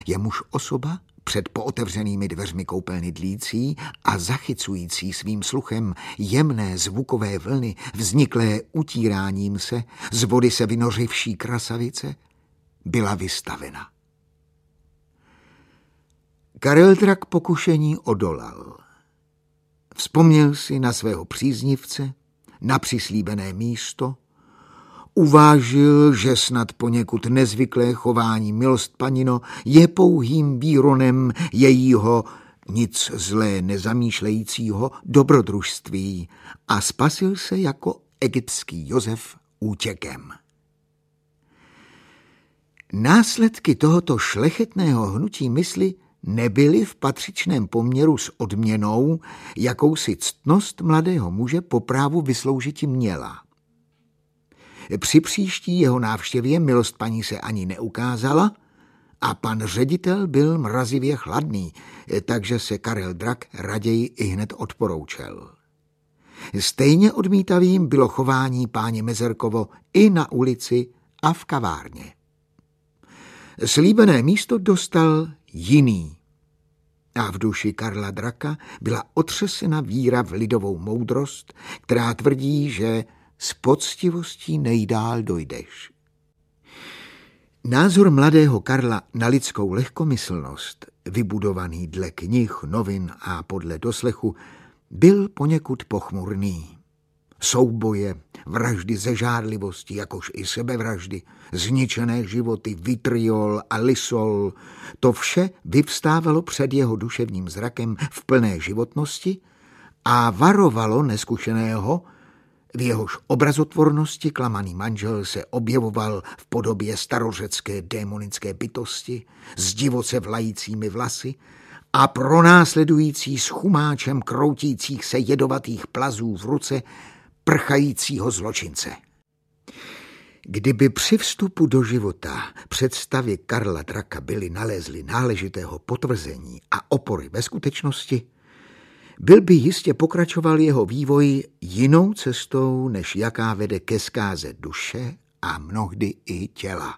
je muž osoba před pootevřenými dveřmi koupelny dlící a zachycující svým sluchem jemné zvukové vlny vzniklé utíráním se, z vody se vynořivší krasavice, byla vystavena. Karel Drak pokušení odolal. Vzpomněl si na svého příznivce, na přislíbené místo, uvážil, že snad poněkud nezvyklé chování milostpanino je pouhým výronem jejího nic zlé nezamýšlejícího dobrodružství a spasil se jako egyptský Josef útěkem. Následky tohoto šlechetného hnutí mysli nebyly v patřičném poměru s odměnou, jakou si ctnost mladého muže po právu vysloužiti měla. Při příští jeho návštěvě milost paní se ani neukázala a pan ředitel byl mrazivě chladný, takže se Karel Drak raději ihned odporoučel. Stejně odmítavým bylo chování páně Mezerkovo i na ulici a v kavárně. Slíbené místo dostal jiný. A v duši Karla Draka byla otřesena víra v lidovou moudrost, která tvrdí, že s poctivostí nejdál dojdeš. Názor mladého Karla na lidskou lehkomyslnost, vybudovaný dle knih, novin a podle doslechu, byl poněkud pochmurný. Souboje, vraždy ze žárlivosti, jakož i sebevraždy, zničené životy, vitriol a lisol, to vše vyvstávalo před jeho duševním zrakem v plné životnosti a varovalo neskušeného, v jehož obrazotvornosti klamaný manžel se objevoval v podobě starořecké démonické bytosti s divoce vlajícími vlasy a pronásledující s chumáčem kroutících se jedovatých plazů v ruce prchajícího zločince. Kdyby při vstupu do života představy Karla Draka byly nalezly náležitého potvrzení a opory ve skutečnosti, byl by jistě pokračoval jeho vývoj jinou cestou, než jaká vede ke zkáze duše a mnohdy i těla.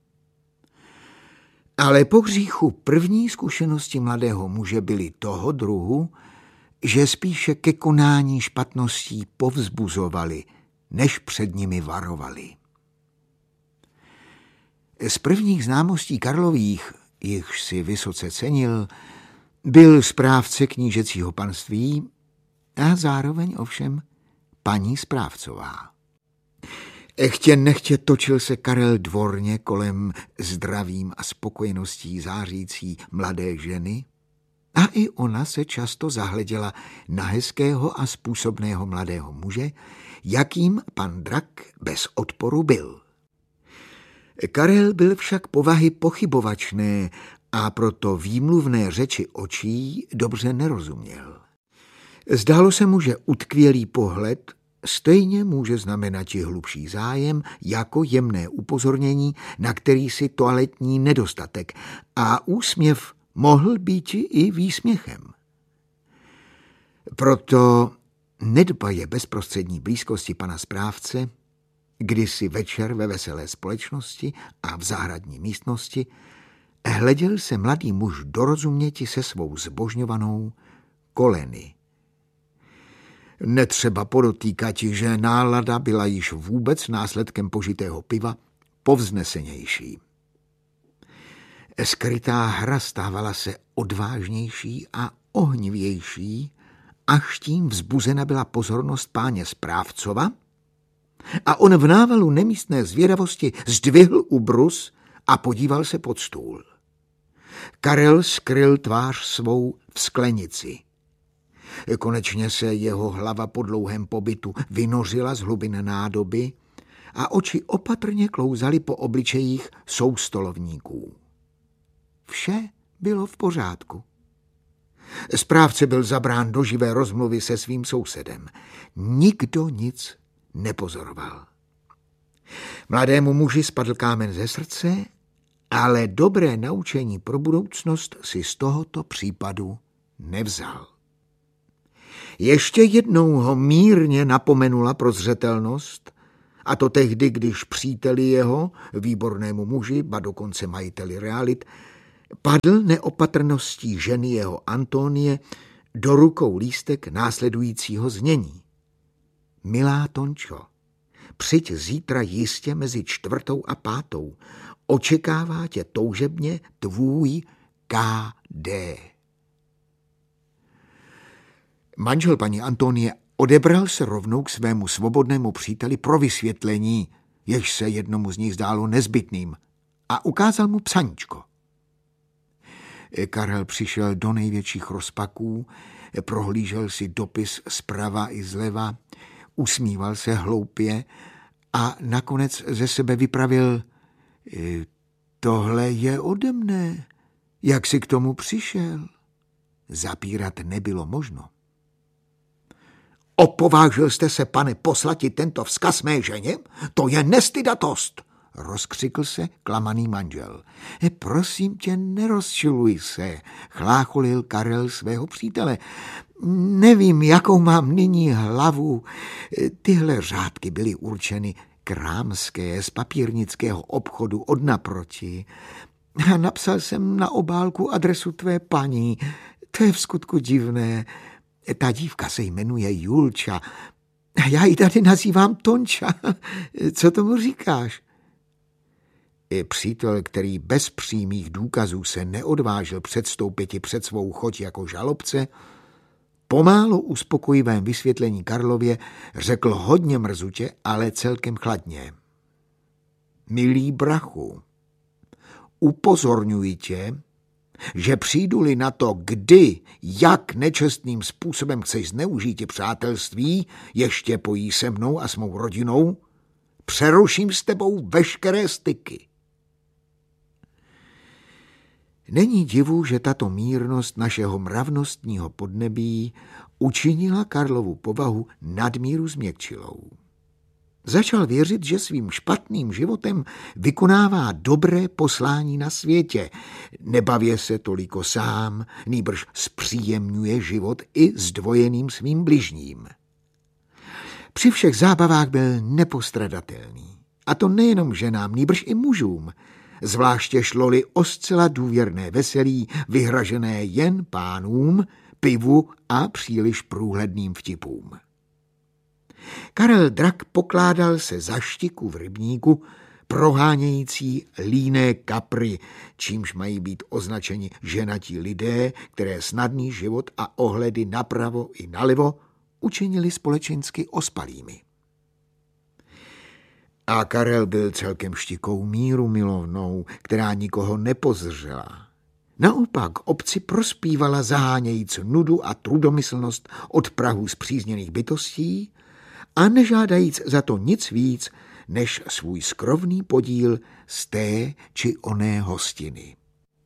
Ale po hříchu první zkušenosti mladého muže byly toho druhu, že spíše ke konání špatností povzbuzovali, než před nimi varovali. Z prvních známostí Karlových, jichž si vysoce cenil, byl správce knížecího panství a zároveň ovšem paní správcová. Chtě nechtě točil se Karel dvorně kolem zdravím a spokojeností zářící mladé ženy a i ona se často zahleděla na hezkého a způsobného mladého muže, jakým pan Drak bez odporu byl. Karel byl však povahy pochybovačné a proto výmluvné řeči očí dobře nerozuměl. Zdálo se mu, že utkvělý pohled stejně může znamenat i hlubší zájem jako jemné upozornění na kterýsi toaletní nedostatek a úsměv mohl být i výsměchem. Proto nedbaje bezprostřední blízkosti pana správce, kdysi večer ve veselé společnosti a v zahradní místnosti hleděl se mladý muž dorozuměti se svou zbožňovanou koleny. Netřeba podotýkat, že nálada byla již vůbec následkem požitého piva povznesenější. Skrytá hra stávala se odvážnější a ohnivější, až tím vzbuzena byla pozornost páně správcova a on v návalu nemístné zvědavosti zdvihl ubrus a podíval se pod stůl. Karel skryl tvář svou v sklenici. Konečně se jeho hlava po dlouhém pobytu vynořila z hlubin nádoby a oči opatrně klouzaly po obličejích soustolovníků. Vše bylo v pořádku. Správce byl zabrán do živé rozmluvy se svým sousedem. Nikdo nic nepozoroval. Mladému muži spadl kámen ze srdce, ale dobré naučení pro budoucnost si z tohoto případu nevzal. Ještě jednou ho mírně napomenula prozřetelnost, a to tehdy, když příteli jeho, výbornému muži, ba dokonce majiteli realit, padl neopatrností ženy jeho Antonie do rukou lístek následujícího znění. Milá Tončo, přijď zítra jistě mezi 4. a 5. Očekává tě toužebně tvůj K.D. Manžel paní Antonie odebral se rovnou k svému svobodnému příteli pro vysvětlení, jež se jednomu z nich zdálo nezbytným, a ukázal mu psaníčko. Karel přišel do největších rozpaků, prohlížel si dopis zprava i zleva, usmíval se hloupě a nakonec ze sebe vypravil: tohle je ode mne, jak jsi k tomu přišel? Zapírat nebylo možno. Opovážil jste se, pane, poslati tento vzkaz mé ženě? To je nestydatost, rozkřikl se klamaný manžel. Prosím tě, nerozčiluj se, chlácholil Karel svého přítele. Nevím, jakou mám nyní hlavu. Tyhle řádky byly určeny Krámské z papírnického obchodu od naproti. Napsal jsem na obálku adresu tvé paní. To je vskutku divné. Ta dívka se jmenuje Julča. Já ji tady nazývám Tonča. Co tomu říkáš? Přítel, který bez přímých důkazů se neodvážil předstoupit před svou choť jako žalobce, pomálo uspokojivém vysvětlení Karlově řekl hodně mrzutě, ale celkem chladně. Milý brachu, upozorňuji tě, že přijdu-li na to, kdy, jak nečestným způsobem chceš zneužít přátelství, ještě pojí se mnou a s mou rodinou, přeruším s tebou veškeré styky. Není divu, že tato mírnost našeho mravnostního podnebí učinila Karlovu povahu nadmíru změkčilou. Začal věřit, že svým špatným životem vykonává dobré poslání na světě. Nebavě se toliko sám, nýbrž zpříjemňuje život i zdvojeným svým bližním. Při všech zábavách byl nepostradatelný. A to nejenom ženám, nýbrž i mužům. Zvláště šlo-li o zcela důvěrné veselí, vyhražené jen pánům, pivu a příliš průhledným vtipům. Karel Drak pokládal se za štiku v rybníku, prohánějící líné kapry, čímž mají být označeni ženatí lidé, které snadný život a ohledy napravo i nalevo učinili společensky ospalými. A Karel byl celkem štikou míru milovnou, která nikoho nepozřela. Naopak obci prospívala zahánějíc nudu a trudomyslnost od prahu spřízněných bytostí a nežádajíc za to nic víc, než svůj skrovný podíl z té či oné hostiny.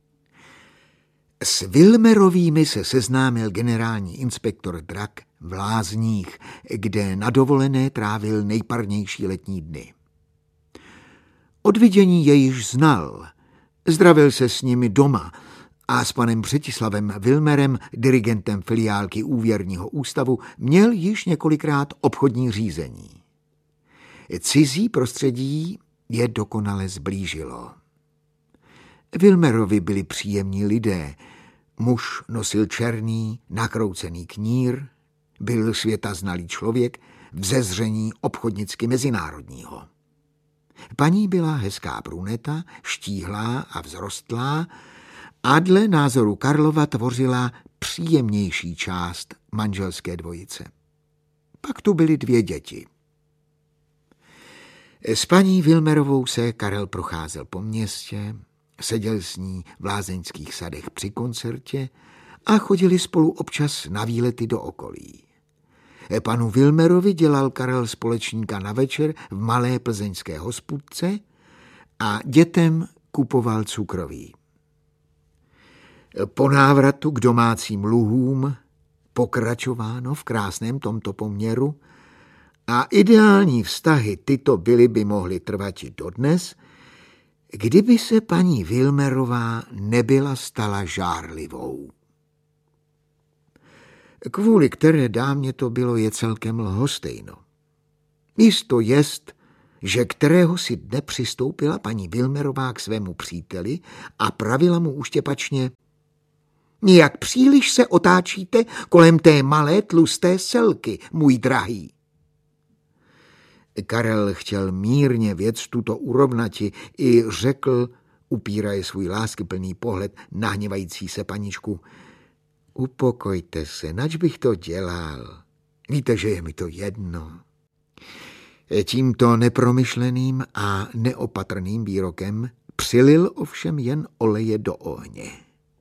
S Vilmerovými se seznámil generální inspektor Drak v Lázních, kde na dovolené trávil nejparnější letní dny. Od vidění je již znal, zdravil se s nimi doma a s panem Břetislavem Vilmerem, dirigentem filiálky úvěrního ústavu, měl již několikrát obchodní řízení. Cizí prostředí je dokonale zblížilo. Vilmerovi byli příjemní lidé. Muž nosil černý, nakroucený knír, byl světaznalý člověk, vzezření obchodnicky mezinárodního. Paní byla hezká bruneta, štíhlá a vzrostlá a dle názoru Karlova tvořila příjemnější část manželské dvojice. Pak tu byly 2 děti. S paní Vilmerovou se Karel procházel po městě, seděl s ní v lázeňských sadech při koncertě a chodili spolu občas na výlety do okolí. Panu Vilmerovi dělal Karel společníka na večer v malé plzeňské hospůdce a dětem kupoval cukroví. Po návratu k domácím luhům pokračováno v krásném tomto poměru a ideální vztahy tyto by mohly trvat i dodnes, kdyby se paní Vilmerová nebyla stala žárlivou. Kvůli které dámě to bylo je celkem lhostejno. Jisto jest, že kterého si dne přistoupila paní Wilmerová k svému příteli a pravila mu uštěpačně: "Jak příliš se otáčíte kolem té malé tlusté selky, můj drahý." Karel chtěl mírně věc tuto urovnati i řekl, upíraje svůj láskyplný pohled na hněvající se paničku: "Upokojte se, nač bych to dělal. Víte, že je mi to jedno." Tímto nepromyšleným a neopatrným výrokem přilil ovšem jen oleje do ohně.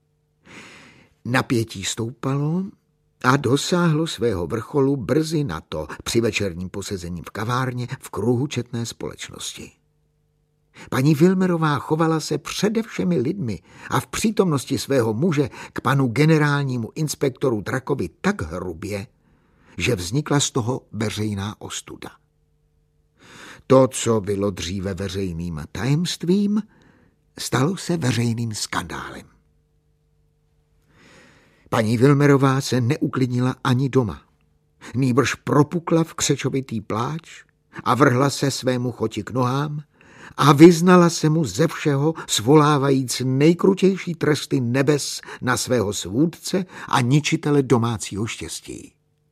Napětí stoupalo a dosáhlo svého vrcholu brzy na to při večerním posezení v kavárně v kruhu četné společnosti. Paní Wilmerová chovala se přede všemi lidmi a v přítomnosti svého muže k panu generálnímu inspektoru Drakovi tak hrubě, že vznikla z toho veřejná ostuda. To, co bylo dříve veřejným tajemstvím, stalo se veřejným skandálem. Paní Wilmerová se neuklidnila ani doma. Nýbrž propukla v křečovitý pláč a vrhla se svému choti k nohám a vyznala se mu ze všeho, svolávajíc nejkrutější tresty nebes na svého svůdce a ničitele domácího štěstí.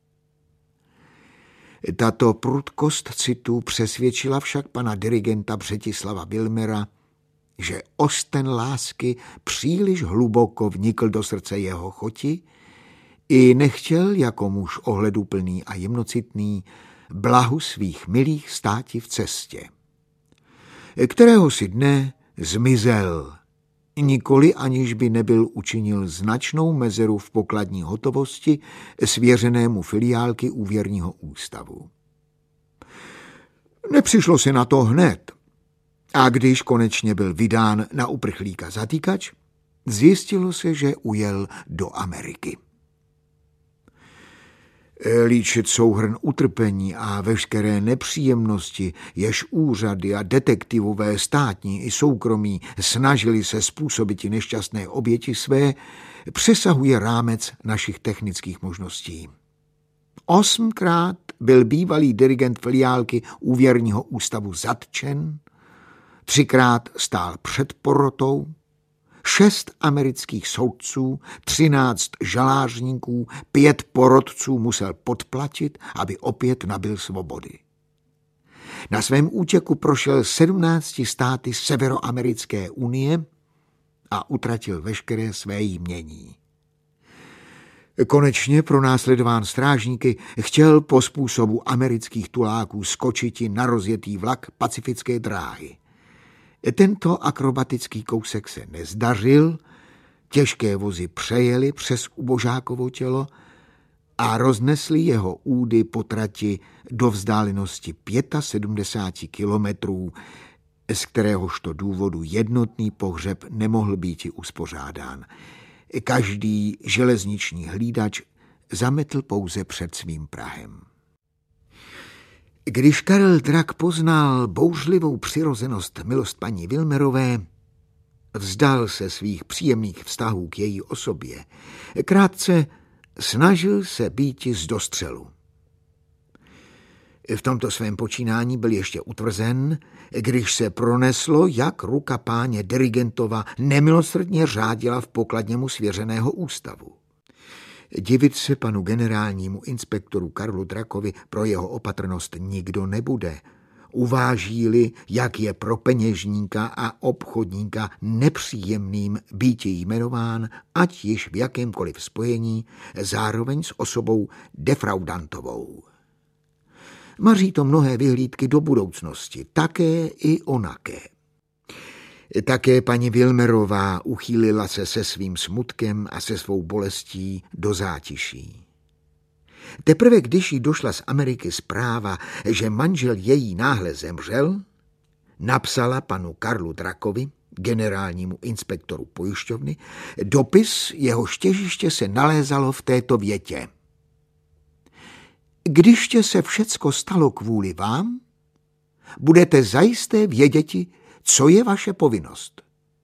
Tato prudkost citu přesvědčila však pana dirigenta Břetislava Wilmera, že osten lásky příliš hluboko vnikl do srdce jeho choti i nechtěl jako muž ohleduplný a jemnocitný blahu svých milých státi v cestě. Kterého si dne zmizel, nikoli aniž by nebyl učinil značnou mezeru v pokladní hotovosti svěřenému filiálky úvěrního ústavu. Nepřišlo se na to hned, a když konečně byl vydán na uprchlíka zatýkač, zjistilo se, že ujel do Ameriky. Líčit souhrn utrpení a veškeré nepříjemnosti, jež úřady a detektivové státní i soukromí snažili se způsobit nešťastné oběti své, přesahuje rámec našich technických možností. 8krát byl bývalý dirigent filiálky úvěrního ústavu zatčen, 3krát stál před porotou, 6 amerických soudců, 13 žalářníků, 5 porotců musel podplatit, aby opět nabyl svobody. Na svém útěku prošel 17 státy Severoamerické unie a utratil veškeré své jmění. Konečně pronásledován strážníky chtěl po způsobu amerických tuláků skočiti na rozjetý vlak pacifické dráhy. Tento akrobatický kousek se nezdařil, těžké vozy přejeli přes ubožákovo tělo a roznesli jeho údy po trati do vzdálenosti 75 kilometrů, z kteréhožto důvodu jednotný pohřeb nemohl být uspořádán. Každý železniční hlídač zametl pouze před svým prahem. Když Karel Drak poznal bouřlivou přirozenost milost paní Wilmerové, vzdal se svých příjemných vztahů k její osobě. Krátce snažil se býti z dostřelu. V tomto svém počínání byl ještě utvrzen, když se proneslo, jak ruka páně dirigentova nemilosrdně řádila v pokladně mu svěřeného ústavu. Divit se panu generálnímu inspektoru Karlu Drakovi pro jeho opatrnost nikdo nebude. Uváží-li, jak je pro peněžníka a obchodníka nepříjemným býti jmenován, ať již v jakémkoliv spojení, zároveň s osobou defraudantovou. Maří to mnohé vyhlídky do budoucnosti, také i onaké. Také paní Wilmerová uchýlila se svým smutkem a se svou bolestí do zátiší. Teprve když jí došla z Ameriky zpráva, že manžel její náhle zemřel, napsala panu Karlu Drakovi, generálnímu inspektoru pojišťovny, dopis, jehož těžiště se nalézalo v této větě. Kdyžtě se všecko stalo kvůli vám, budete zajisté věděti, co je vaše povinnost.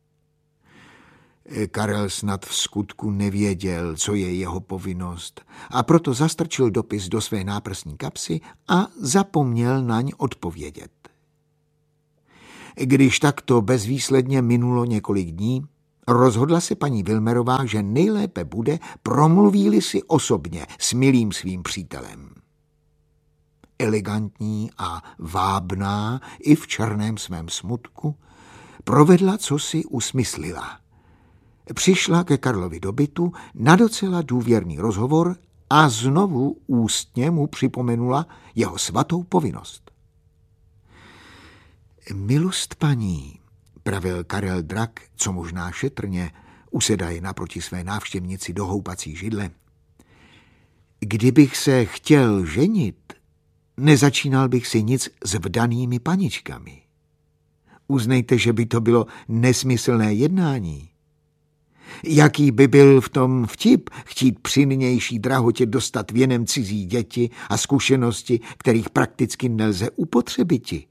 Karel snad v skutku nevěděl, co je jeho povinnost, a proto zastrčil dopis do své náprsní kapsy a zapomněl naň odpovědět. Když takto bezvýsledně minulo několik dní, rozhodla se paní Wilmerová, že nejlépe bude, promluví-li si osobně s milým svým přítelem. Elegantní a vábná i v černém svém smutku provedla, co si usmyslila. Přišla ke Karlovi do bytu na docela důvěrný rozhovor a znovu ústně mu připomenula jeho svatou povinnost. Milost paní, pravil Karel Drak, co možná šetrně, usedaje naproti své návštěvnici do houpací židle. Kdybych se chtěl ženit, nezačínal bych si nic s vdanými paničkami. Uznejte, že by to bylo nesmyslné jednání. Jaký by byl v tom vtip chtít při nynější drahotě dostat věnem cizí děti a zkušenosti, kterých prakticky nelze upotřebiti?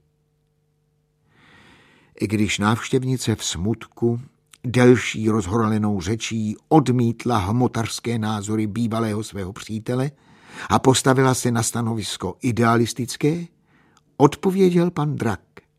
I když návštěvnice v smutku delší rozhorlenou řečí odmítla hmotařské názory bývalého svého přítele a postavila se na stanovisko idealistické, odpověděl pan Drak.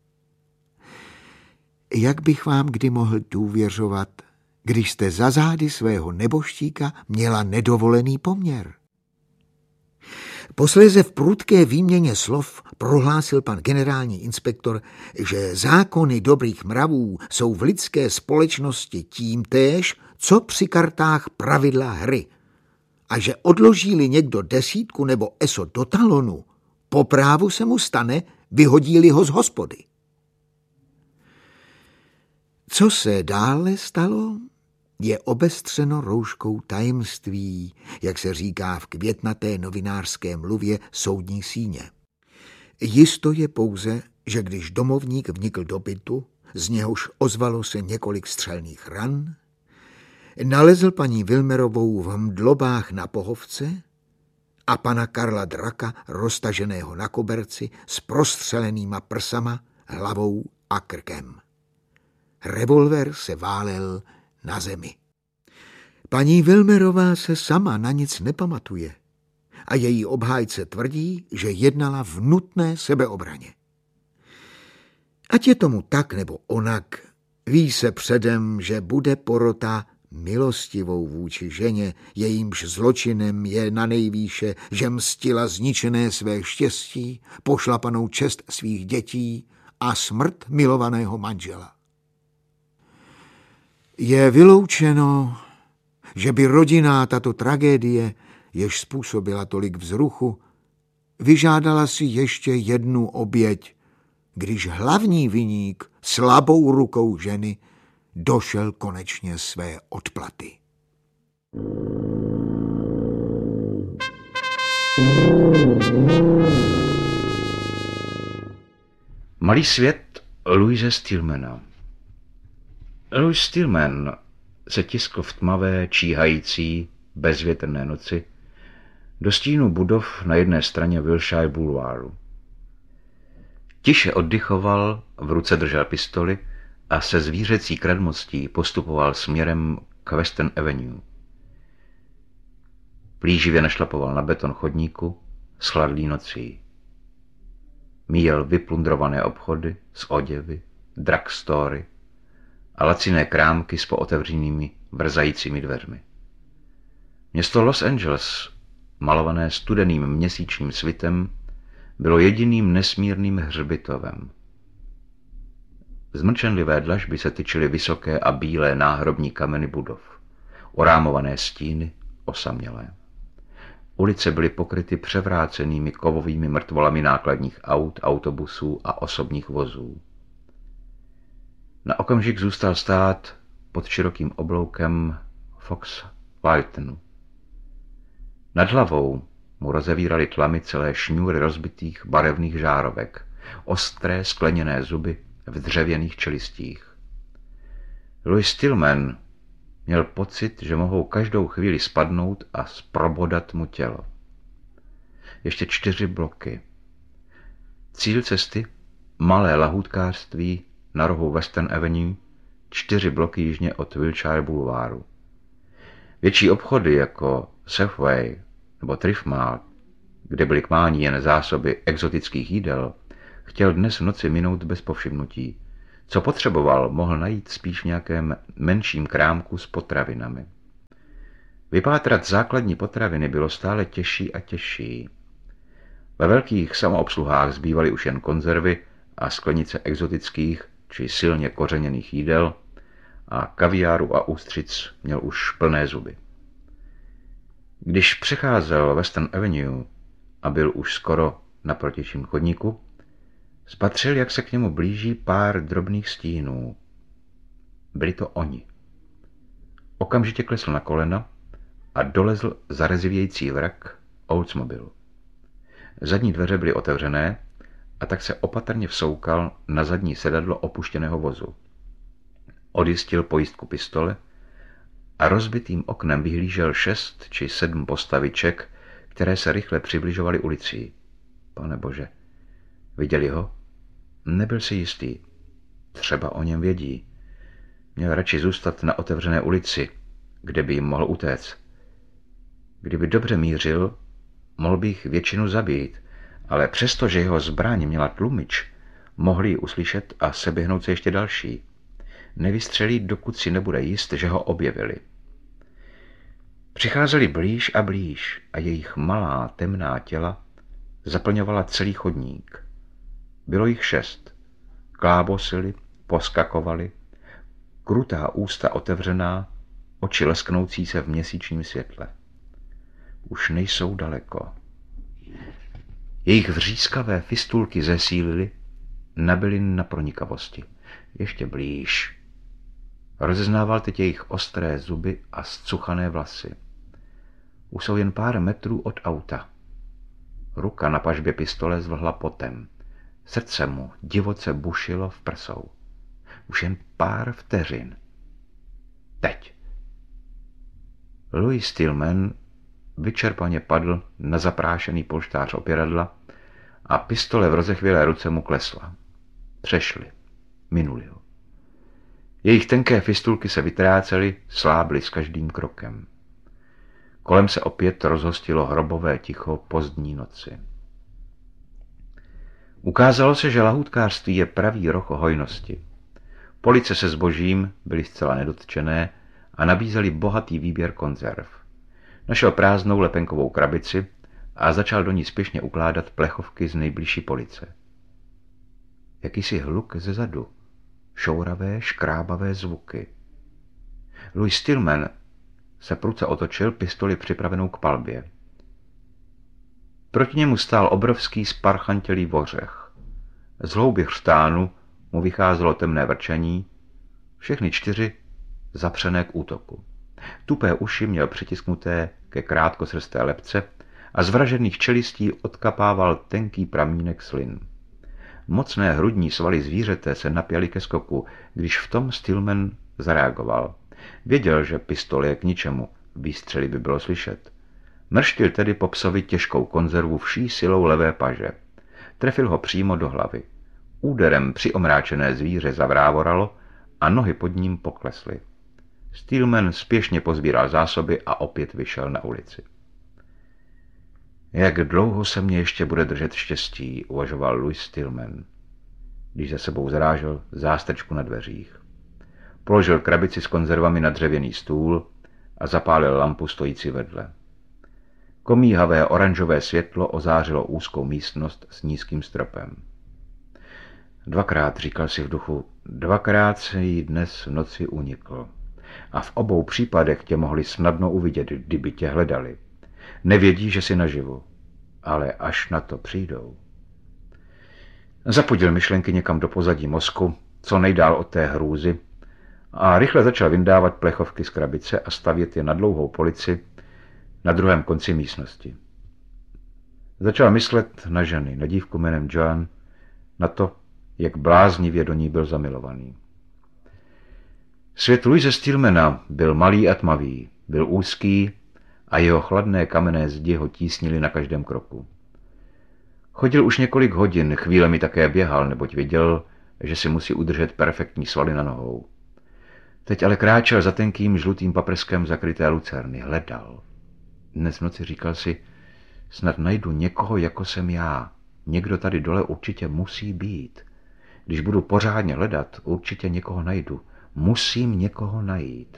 Jak bych vám kdy mohl důvěřovat, když jste za zády svého neboštíka měla nedovolený poměr? Posléze v prudké výměně slov prohlásil pan generální inspektor, že zákony dobrých mravů jsou v lidské společnosti tímtéž, co při kartách pravidla hry. A že odloží-li někdo 10 nebo eso do talonu, po právu se mu stane, vyhodí-li ho z hospody. Co se dále stalo, je obestřeno rouškou tajemství, jak se říká v květnaté novinářské mluvě soudní síně. Jisto je pouze, že když domovník vnikl do bytu, z něhož ozvalo se několik střelných ran, nalezl paní Wilmerovou v mdlobách na pohovce a pana Karla Draka roztaženého na koberci s prostřelenýma prsama, hlavou a krkem. Revolver se válel na zemi. Paní Wilmerová se sama na nic nepamatuje a její obhájce tvrdí, že jednala v nutné sebeobraně. Ať je tomu tak nebo onak, ví se předem, že bude porota milostivou vůči ženě, jejímž zločinem je nanejvýše, že mstila zničené své štěstí, pošlapanou čest svých dětí a smrt milovaného manžela. Je vyloučeno, že by rodinná tato tragédie, jež způsobila tolik vzruchu, vyžádala si ještě jednu oběť, když hlavní viník slabou rukou ženy došel konečně své odplaty. Malý svět Louise Stillmana. Louis Stillman se tiskl v tmavé, číhající, bezvětrné noci do stínu budov na jedné straně Wilshire Boulevardu. Tiše oddychoval, v ruce držel pistoli a se zvířecí kradmostí postupoval směrem k Western Avenue. Plíživě našlapoval na beton chodníku s chladlý nocí. Míjel vyplundrované obchody s oděvy, drugstory a laciné krámky s pootevřenými vrzajícími dveřmi. Město Los Angeles, malované studeným měsíčním svitem, bylo jediným nesmírným hřbitovem. Zmrčenlivé dlažby se tyčily vysoké a bílé náhrobní kameny budov, orámované stíny, osamělé. Ulice byly pokryty převrácenými kovovými mrtvolami nákladních aut, autobusů a osobních vozů. Na okamžik zůstal stát pod širokým obloukem Fox Waltonu. Nad hlavou mu rozevírali tlamy celé šňůry rozbitých barevných žárovek, ostré skleněné zuby v dřevěných čelistích. Louis Stillman měl pocit, že mohou každou chvíli spadnout a zprobodat mu tělo. Ještě 4 bloky. Cíl cesty, malé lahůdkářství na rohu Western Avenue, 4 bloky jižně od Wilshire Boulevardu. Větší obchody jako Safeway nebo Thrift Mart, kde byly k mání jen zásoby exotických jídel, chtěl dnes v noci minout bez povšimnutí, Co potřeboval, mohl najít spíš v nějakém menším krámku s potravinami. Vypátrat základní potraviny bylo stále těžší a těžší. Ve velkých samoobsluhách zbývaly už jen konzervy a sklenice exotických či silně kořeněných jídel a kaviáru a ústřic měl už plné zuby. Když přecházel Western Avenue a byl už skoro na protějším chodníku, spatřil, jak se k němu blíží pár drobných stínů. Byli to oni. Okamžitě klesl na kolena a dolezl zarezivějící vrak Oldsmobilu. Zadní dveře byly otevřené a tak se opatrně vsoukal na zadní sedadlo opuštěného vozu. Odjistil pojistku pistole a rozbitým oknem vyhlížel 6 či 7 postaviček, které se rychle přibližovaly ulicí. Pane bože, viděli ho? Nebyl si jistý. Třeba o něm vědí. Měl radši zůstat na otevřené ulici, kde by jim mohl utéct. Kdyby dobře mířil, mohl by jich většinu zabít, ale přesto, že jeho zbraň měla tlumič, mohli ji uslyšet a seběhnout se ještě další. Nevystřelí, dokud si nebude jist, že ho objevili. Přicházeli blíž a blíž a jejich malá temná těla zaplňovala celý chodník. Bylo jich 6. Klábosili, poskakovali, krutá ústa otevřená, oči lesknoucí se v měsíčním světle. Už nejsou daleko. Jejich vřískavé fistulky zesílily, nabyly na pronikavosti. Ještě blíž. Rozeznával teď jejich ostré zuby a zcuchané vlasy. Už jsou jen pár metrů od auta. Ruka na pažbě pistole zvlhla potem. Srdce mu divoce bušilo v prsou. Už jen pár vteřin. Teď. Louis Stillman vyčerpaně padl na zaprášený polštář opěradla a pistole v rozechvělé ruce mu klesla. Přešli. Minuli ho. Jejich tenké fistulky se vytrácely, slábly s každým krokem. Kolem se opět rozhostilo hrobové ticho pozdní noci. Ukázalo se, že lahůdkářství je pravý roh hojnosti. Police se zbožím byly zcela nedotčené a nabízely bohatý výběr konzerv. Našel prázdnou lepenkovou krabici a začal do ní spěšně ukládat plechovky z nejbližší police. Jakýsi hluk ze zadu, šouravé, škrábavé zvuky. Louis Stillman se prudce otočil, pistoli připravenou k palbě. Proti němu stál obrovský sparchantělý vořech. Z hlouby chřtánu mu vycházelo temné vrčení, všechny 4 zapřené k útoku. Tupé uši měl přitisknuté ke krátkosrsté lebce a z vražených čelistí odkapával tenký pramínek slin. Mocné hrudní svaly zvířete se napěly ke skoku, když v tom Stillman zareagoval. Věděl, že pistole je k ničemu, výstřely by bylo slyšet. Mrštil tedy po psovi těžkou konzervu vší silou levé paže. Trefil ho přímo do hlavy. Úderem přiomráčené zvíře zavrávoralo a nohy pod ním poklesly. Stillman spěšně pozbíral zásoby a opět vyšel na ulici. Jak dlouho se mě ještě bude držet štěstí, uvažoval Louis Stillman, když za sebou zrážel zástrčku na dveřích. Položil krabici s konzervami na dřevěný stůl a zapálil lampu stojící vedle. Komíhavé oranžové světlo ozářilo úzkou místnost s nízkým stropem. 2krát, říkal si v duchu, 2krát se jí dnes v noci unikl. A v obou případech tě mohli snadno uvidět, kdyby tě hledali. Nevědí, že jsi naživu, ale až na to přijdou. Zapudil myšlenky někam do pozadí mozku, co nejdál od té hrůzy, a rychle začal vyndávat plechovky z krabice a stavět je na dlouhou polici na druhém konci místnosti. Začal myslet na ženy, na dívku jménem Joan, na to, jak bláznivě do ní byl zamilovaný. Svět Louise Stillmana byl malý a tmavý, byl úzký a jeho chladné kamenné zdi ho tísnily na každém kroku. Chodil už několik hodin, chvílemi také běhal, neboť věděl, že si musí udržet perfektní svaly na nohou. Teď ale kráčel za tenkým žlutým paprskem zakryté lucerny, hledal. Dnes v noci říkal si, snad najdu někoho, jako jsem já. Někdo tady dole určitě musí být. Když budu pořádně hledat, určitě někoho najdu. Musím někoho najít.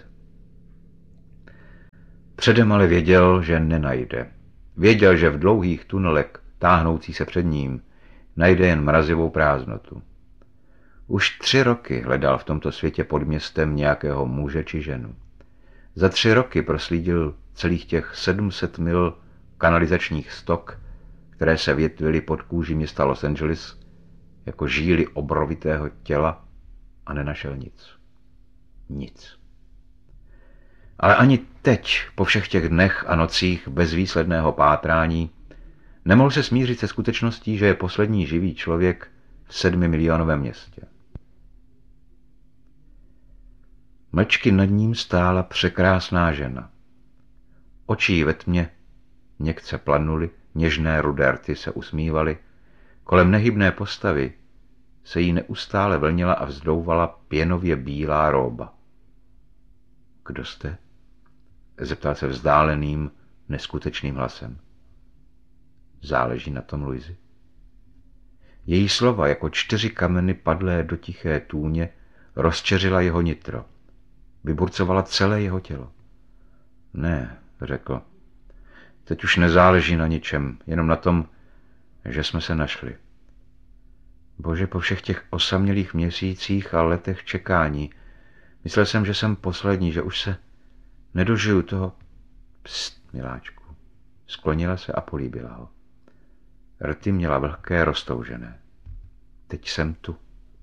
Předem ale věděl, že nenajde. Věděl, že v dlouhých tunelech, táhnoucí se před ním, najde jen mrazivou prázdnotu. Už 3 roky hledal v tomto světě pod městem nějakého muže či ženu. Za 3 roky proslídil celých těch 700 mil kanalizačních stok, které se větvily pod kůží města Los Angeles jako žíly obrovitého těla a nenašel nic. Nic. Ale ani teď, po všech těch dnech a nocích bezvýsledného pátrání, nemohl se smířit se skutečností, že je poslední živý člověk v 7milionovém městě. Mlčky nad ním stála překrásná žena. Oči jí ve tmě měkce planuly, něžné rudé rty se usmívaly, kolem nehybné postavy se jí neustále vlnila a vzdouvala pěnově bílá róba. Kdo jste? Zeptal se vzdáleným, neskutečným hlasem. Záleží na tom, Louisi? Její slova jako 4 kameny padlé do tiché tůně rozčeřila jeho nitro. Vyburcovala celé jeho tělo. Ne, řekl. Teď už nezáleží na ničem, jenom na tom, že jsme se našli. Bože, po všech těch osamělých měsících a letech čekání, myslel jsem, že jsem poslední, že už se nedožiju toho. Pst, miláčku. Sklonila se a políbila ho. Rty měla vlhké, roztoužené. Teď jsem tu.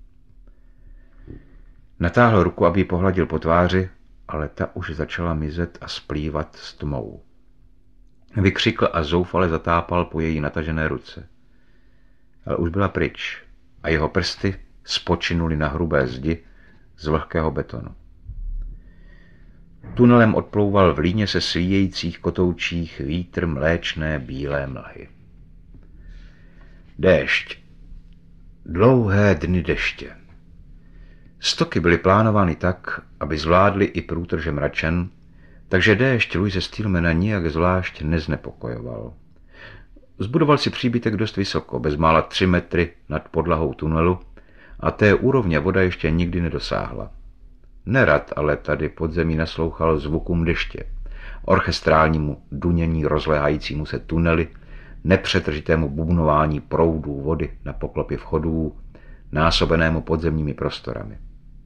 Natáhl ruku, aby ji pohladil po tváři, ale ta už začala mizet a splývat s tmou. Vykřikl a zoufale zatápal po její natažené ruce. Ale už byla pryč a jeho prsty spočinuly na hrubé zdi z vlhkého betonu. Tunelem odplouval v líně se svíjejících kotoučích vítr mléčné bílé mlhy. Déšť. Dlouhé dny deště. Stoky byly plánovány tak, aby zvládly i průtrže mračen, takže déšť Louise Stillmana nijak zvlášť neznepokojoval. Zbudoval si příbytek dost vysoko, bezmála 3 metry nad podlahou tunelu, a té úrovně voda ještě nikdy nedosáhla. Nerad ale tady pod zemí naslouchal zvukům deště, orchestrálnímu dunění rozléhajícímu se tunely, nepřetržitému bubnování proudů vody na poklopě vchodů, násobenému podzemními prostorami.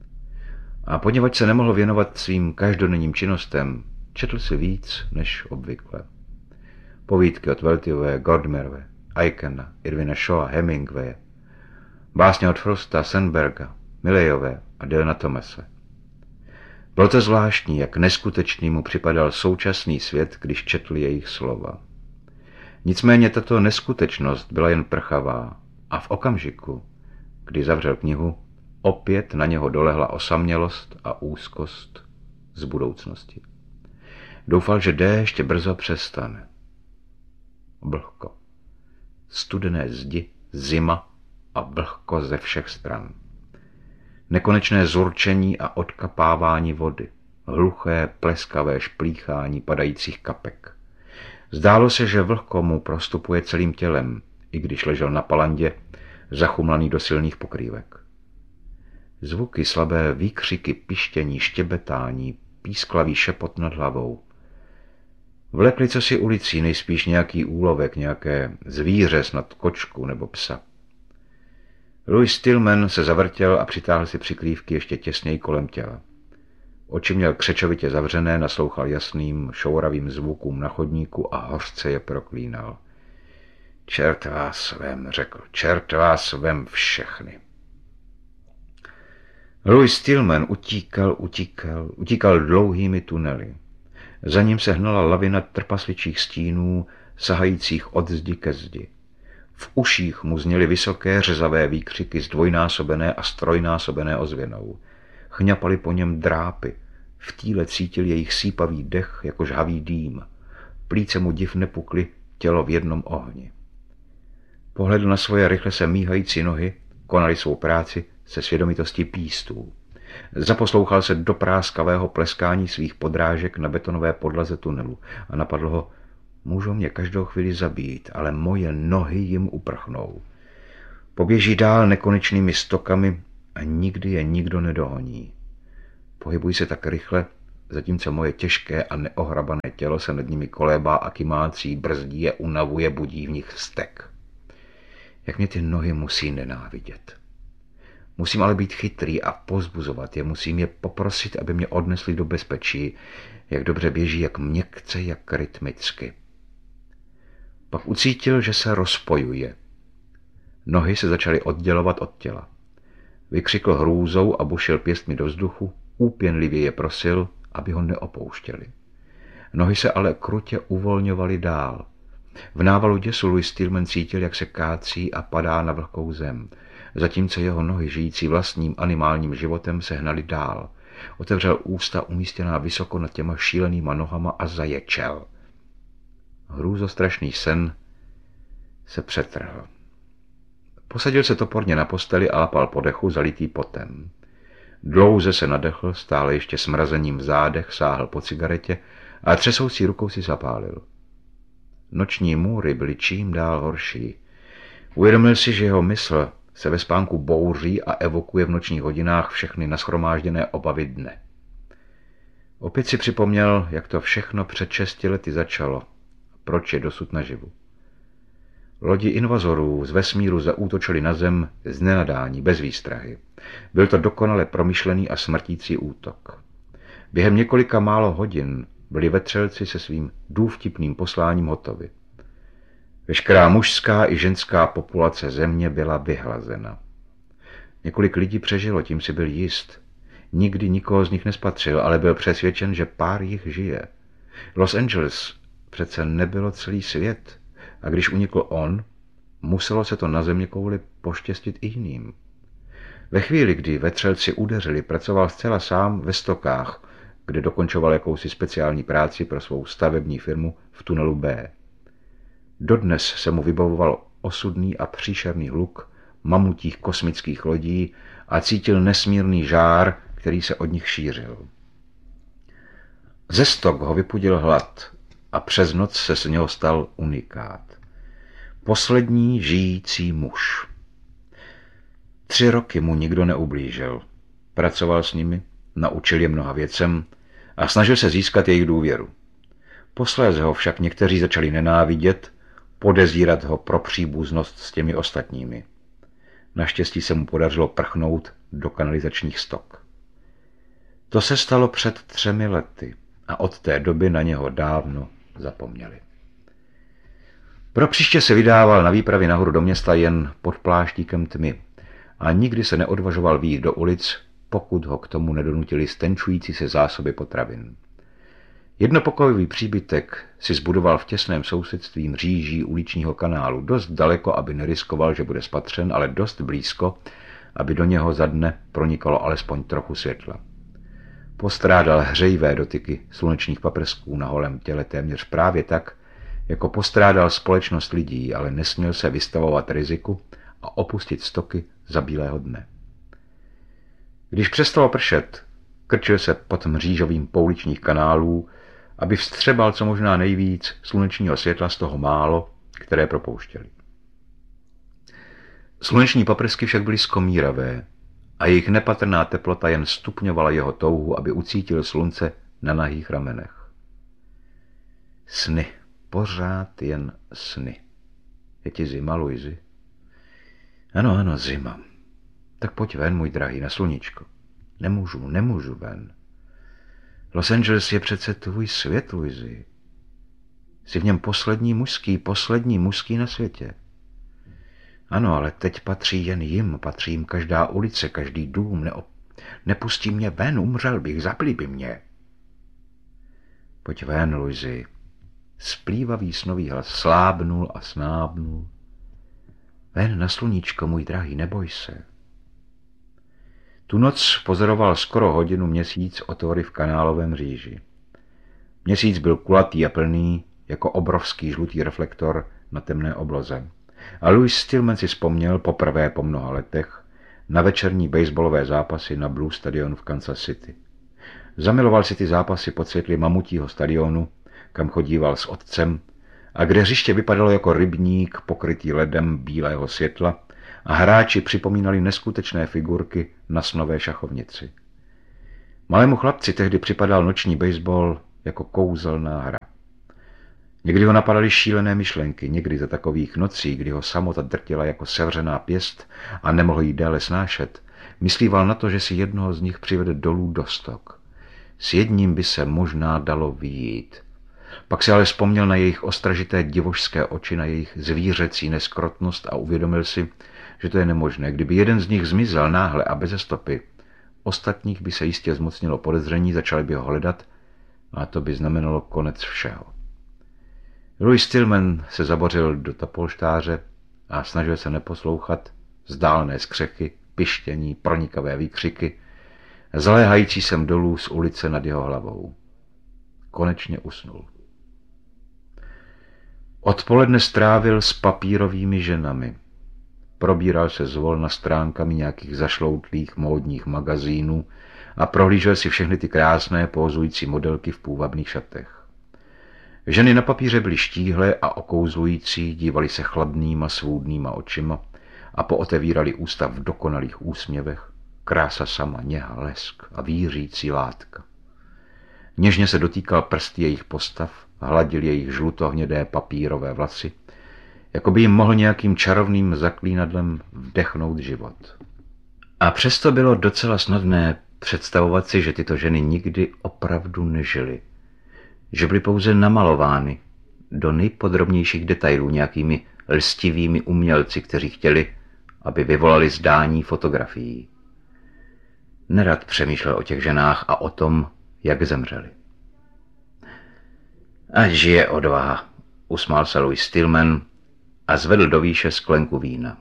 A poněvadž se nemohl věnovat svým každodenním činnostem, četl si víc než obvykle. Povídky od Weltyové, Gordmerve, Aikena, Irvina Shawa, Hemingwaye, básně od Frosta, Sandberga, Milleyové a Dylana Thomase. Bylo to zvláštní, jak neskutečný mu připadal současný svět, když četl jejich slova. Nicméně tato neskutečnost byla jen prchavá a v okamžiku, kdy zavřel knihu, opět na něho dolehla osamělost a úzkost z budoucnosti. Doufal, že déšť brzo přestane. Vlhko. Studené zdi, zima a vlhko ze všech stran. Nekonečné zurčení a odkapávání vody. Hluché, pleskavé šplíchání padajících kapek. Zdálo se, že vlhko mu prostupuje celým tělem, i když ležel na palandě, zachumlaný do silných pokrývek. Zvuky, slabé výkřiky, pištění, štěbetání, písklavý šepot nad hlavou. Vlekli cosi ulicí, nejspíš nějaký úlovek, nějaké zvíře, snad kočku nebo psa. Louis Stillman se zavrtěl a přitáhl si přikrývky ještě těsněji kolem těla. Oči měl křečovitě zavřené, naslouchal jasným, šouravým zvukům na chodníku a hořce je proklínal. Čert vás vem, řekl, čert vás vem všechny. Louis Stillman utíkal dlouhými tunely. Za ním se hnala lavina trpasličích stínů, sahajících od zdi ke zdi. V uších mu zněly vysoké řezavé výkřiky zdvojnásobené a strojnásobené ozvěnou. Chňapaly po něm drápy, v tíle cítil jejich sípavý dech jako žhavý dým. Plíce mu div nepukly, tělo v jednom ohni. Pohledl na svoje rychle se míhající nohy, konali svou práci se svědomitostí pístů. Zaposlouchal se do práskavého pleskání svých podrážek na betonové podlaze tunelu a napadlo ho, můžou mě každou chvíli zabít, ale moje nohy jim uprchnou. Poběží dál nekonečnými stokami a nikdy je nikdo nedohoní. Pohybují se tak rychle, zatímco moje těžké a neohrabané tělo se nad nimi kolébá a kymácí, brzdí je, unavuje, budí v nich vztek. Jak mě ty nohy musí nenávidět. Musím ale být chytrý a povzbuzovat je, musím je poprosit, aby mě odnesli do bezpečí, jak dobře běží, jak měkce, jak rytmicky. Pak ucítil, že se rozpojuje. Nohy se začaly oddělovat od těla. Vykřikl hrůzou a bušil pěstmi do vzduchu, úpěnlivě je prosil, aby ho neopouštěli. Nohy se ale krutě uvolňovaly dál. V návalu děsu Louis Stillman cítil, jak se kácí a padá na vlhkou zem, zatímco jeho nohy, žijící vlastním animálním životem, se hnaly dál. Otevřel ústa umístěná vysoko nad těma šílenýma nohama a zaječel. Hrůzostrašný sen se přetrhl. Posadil se toporně na posteli a lapal po dechu, zalitý potem. Dlouze se nadechl, stále ještě smrazením v zádech, sáhl po cigaretě a třesoucí rukou si zapálil. Noční můry byly čím dál horší. Uvědomil si, že jeho mysl se ve spánku bouří a evokuje v nočních hodinách všechny nashromážděné obavy dne. Opět si připomněl, jak to všechno před 6 lety začalo. Proč je dosud naživu. Lodi invazorů z vesmíru zaútočili na zem z nenadání, bez výstrahy. Byl to dokonale promyšlený a smrtící útok. Během několika málo hodin byli vetřelci se svým důvtipným posláním hotovi. Veškerá mužská i ženská populace země byla vyhlazena. Několik lidí přežilo, tím si byl jist. Nikdy nikoho z nich nespatřil, ale byl přesvědčen, že pár jich žije. Los Angeles přece nebylo celý svět. A když unikl on, muselo se to na zeměkouli poštěstit i jiným. Ve chvíli, kdy vetřelci udeřili, pracoval zcela sám ve stokách, kde dokončoval jakousi speciální práci pro svou stavební firmu v tunelu B. Dodnes se mu vybavoval osudný a příšerný hluk mamutích kosmických lodí a cítil nesmírný žár, který se od nich šířil. Ze stok ho vypudil hlad a přes noc se z něho stal unikát. Poslední žijící muž. 3 roky mu nikdo neublížil. Pracoval s nimi, naučil je mnoha věcem a snažil se získat jejich důvěru. Posléze ho však někteří začali nenávidět, podezírat ho pro příbuznost s těmi ostatními. Naštěstí se mu podařilo prchnout do kanalizačních stok. To se stalo před 3 lety a od té doby na něho dávno zapomněli. Pro příště se vydával na výpravy nahoru do města jen pod pláštíkem tmy a nikdy se neodvažoval vyjít do ulic, pokud ho k tomu nedonutili stenčující se zásoby potravin. Jednopokojový příbytek si zbudoval v těsném sousedství mříží uličního kanálu, dost daleko, aby neriskoval, že bude spatřen, ale dost blízko, aby do něho za dne pronikalo alespoň trochu světla. Postrádal hřejivé dotyky slunečních paprsků na holém těle téměř právě tak, jako postrádal společnost lidí, ale nesměl se vystavovat riziku a opustit stoky za bílého dne. Když přestalo pršet, krčil se pod mřížovým pouličních kanálů, aby vstřebal co možná nejvíc slunečního světla z toho málo, které propouštěli. Sluneční paprsky však byly skomíravé a jejich nepatrná teplota jen stupňovala jeho touhu, aby ucítil slunce na nahých ramenech. Sny, pořád jen sny. Je ti zima, Louisi? Ano, ano, zima. Tak pojď ven, můj drahý, na sluníčko. Nemůžu ven. Los Angeles je přece tvůj svět, Louisi. Jsi v něm poslední mužský na světě. Ano, ale teď patří jen jim, patří jim každá ulice, každý dům. Nepustí mě ven, umřel bych, zaplí by mě. Pojď ven, Louisi. Splývavý snový hlas slábnul a snábnul. Ven na sluníčko, můj drahý, neboj se. Tu noc pozoroval skoro hodinu měsíc otvory v kanálovém mříži. Měsíc byl kulatý a plný, jako obrovský žlutý reflektor na temné obloze. A Louis Stillman si vzpomněl poprvé po mnoha letech na večerní baseballové zápasy na Blue Stadion v Kansas City. Zamiloval si ty zápasy pod světly mamutího stadionu, kam chodíval s otcem, a kde hřiště vypadalo jako rybník pokrytý ledem bílého světla a hráči připomínali neskutečné figurky na snové šachovnici. Malému chlapci tehdy připadal noční baseball jako kouzelná hra. Někdy ho napadaly šílené myšlenky, někdy za takových nocí, kdy ho samota drtila jako sevřená pěst a nemohl jí déle snášet, myslíval na to, že si jednoho z nich přivede dolů do stok. S jedním by se možná dalo vyjít. Pak si ale vzpomněl na jejich ostražité divošské oči, na jejich zvířecí neskrotnost a uvědomil si, že to je nemožné. Kdyby jeden z nich zmizel náhle a beze stopy, ostatních by se jistě zmocnilo podezření, začali by ho hledat a to by znamenalo konec všeho. Louis Stillman se zabořil do polštáře a snažil se neposlouchat vzdálené skřeky, pištění, pronikavé výkřiky, zaléhající sem dolů z ulice nad jeho hlavou. Konečně usnul. Odpoledne strávil s papírovými ženami. Probíral se zvolna stránkami nějakých zašloutlých módních magazínů a prohlížel si všechny ty krásné pózující modelky v půvabných šatech. Ženy na papíře byly štíhlé a okouzlující, dívali se chladnýma, svůdnýma očima a pootevírali ústa v dokonalých úsměvech. Krása sama, něha, lesk a vířící látka. Něžně se dotýkal prsty jejich postav, hladil jejich žlutohnědé papírové vlasy, jako by jim mohl nějakým čarovným zaklínadlem vdechnout život. A přesto bylo docela snadné představovat si, že tyto ženy nikdy opravdu nežily, že byly pouze namalovány do nejpodrobnějších detailů nějakými lstivými umělci, kteří chtěli, aby vyvolali zdání fotografií. Nerad přemýšlel o těch ženách a o tom, jak zemřeli. Ať žije odvaha, usmál se Louis Stillman a zvedl do výše sklenku vína.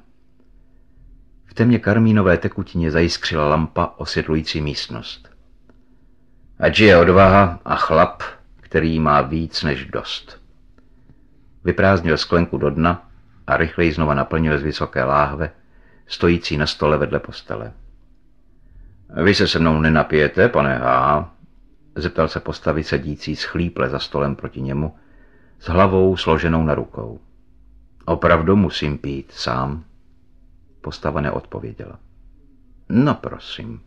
V temně karmínové tekutině zajiskřila lampa osvětlující místnost. Ať žije odvaha a chlap, který má víc než dost. Vyprázdnil sklenku do dna a rychleji znova naplnil z vysoké láhve, stojící na stole vedle postele. Vy se mnou nenapijete, pane H., zeptal se postavy sedící schlíple za stolem proti němu, s hlavou složenou na rukou. Opravdu musím pít sám? Postava neodpověděla. No prosím.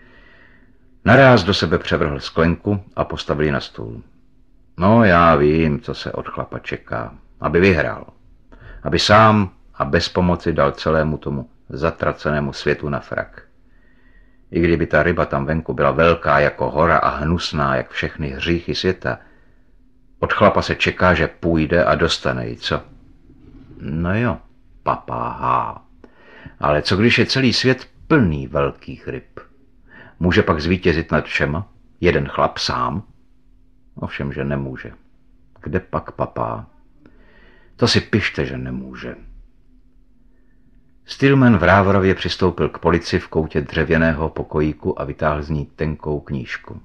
Naráz do sebe převrhl sklenku a postavil ji na stůl. No já vím, co se od chlapa čeká. Aby vyhrál. Aby sám a bez pomoci dal celému tomu zatracenému světu na frak. I kdyby ta ryba tam venku byla velká jako hora a hnusná jak všechny hříchy světa, od chlapa se čeká, že půjde a dostane ji, co? No jo, papáha. Ale co když je celý svět plný velkých ryb? Může pak zvítězit nad všema? Jeden chlap sám? Ovšem, že nemůže. Kde pak papá? To si pište, že nemůže. Stillman v Rávorově přistoupil k polici v koutě dřevěného pokojíku a vytáhl z ní tenkou knížku.